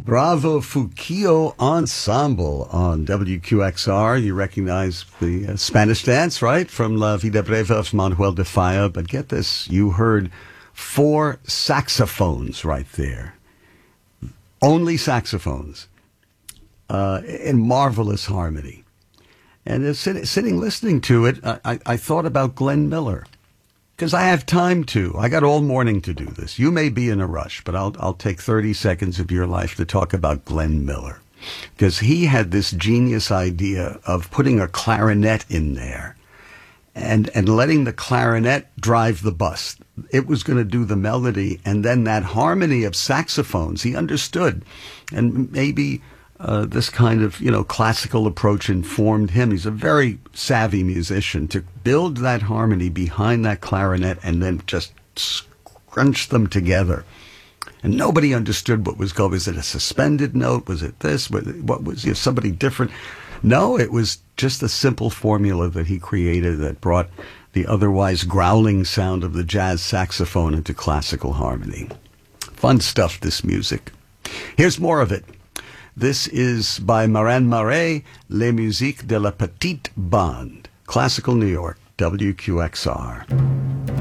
Bravo Fukio Ensemble on WQXR. You recognize the Spanish dance, right? From La Vida Breve of Manuel de Falla. But get this, you heard 4 saxophones right there. Only saxophones. In marvelous harmony. And sitting listening to it, I thought about Glenn Miller. Because I have time to. I got all morning to do this. You may be in a rush, but I'll take 30 seconds of your life to talk about Glenn Miller. Because he had this genius idea of putting a clarinet in there and letting the clarinet drive the bus. It was going to do the melody, and then that harmony of saxophones, he understood. And maybe this kind of, classical approach informed him. He's a very savvy musician to build that harmony behind that clarinet and then just scrunch them together. And nobody understood what was going. Was it a suspended note? Was it this? What was somebody different? No, it was just a simple formula that he created that brought the otherwise growling sound of the jazz saxophone into classical harmony. Fun stuff, this music. Here's more of it. This is by Marin Marais, Les Musiques de la Petite Bande, Classical New York, WQXR.